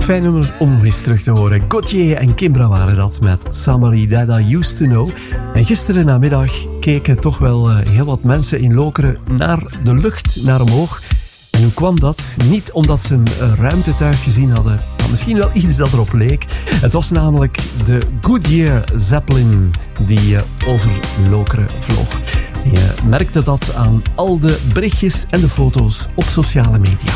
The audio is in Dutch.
Fijn nummer om nog eens terug te horen. Gauthier en Kimbra waren dat met Somebody That I Used To Know. En gisteren namiddag keken toch wel heel wat mensen in Lokeren naar de lucht, naar omhoog. En hoe kwam dat? Niet omdat ze een ruimtetuig gezien hadden, maar misschien wel iets dat erop leek. Het was namelijk de Goodyear Zeppelin die over Lokeren vloog. Je merkte dat aan al de berichtjes en de foto's op sociale media.